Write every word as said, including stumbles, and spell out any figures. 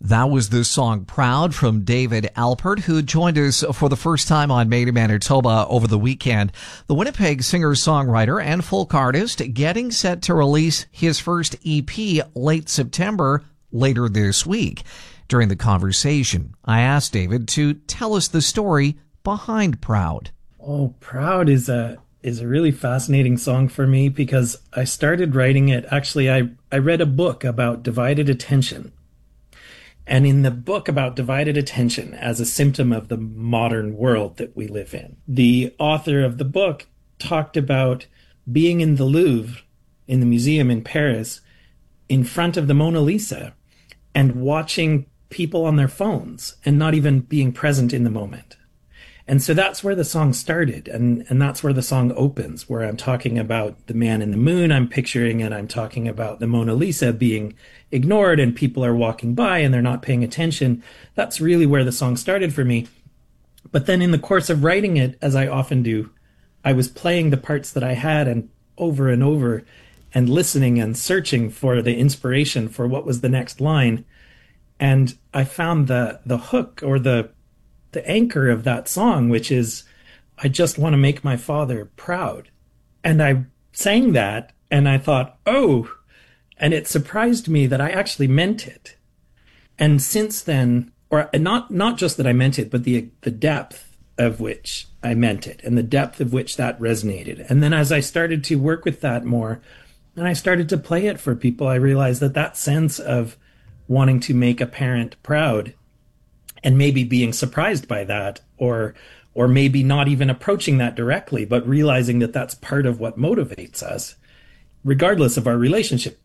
That was the song Proud from David Alpert, who joined us for the first time on Made in Manitoba over the weekend. The Winnipeg singer-songwriter and folk artist getting set to release his first E P late September, later this week. During the conversation, I asked David to tell us the story behind Proud. Oh, Proud is a is a really fascinating song for me because I started writing it. Actually, I, I read a book about divided attention. And in the book about divided attention as a symptom of the modern world that we live in, the author of the book talked about being in the Louvre, in the museum in Paris, in front of the Mona Lisa, and watching people on their phones and not even being present in the moment. And so that's where the song started, and, and that's where the song opens, where I'm talking about the man in the moon, I'm picturing, and I'm talking about the Mona Lisa being ignored and people are walking by and they're not paying attention. That's really where the song started for me. But then in the course of writing it, as I often do, I was playing the parts that I had and over and over and listening and searching for the inspiration for what was the next line. And I found the the hook or the the anchor of that song, which is, I just want to make my father proud. And I sang that and I thought, oh, and it surprised me that I actually meant it. And since then, or not not just that I meant it, but the the depth of which I meant it and the depth of which that resonated. And then as I started to work with that more and I started to play it for people, I realized that that sense of wanting to make a parent proud and maybe being surprised by that, or or maybe not even approaching that directly, but realizing that that's part of what motivates us, regardless of our relationship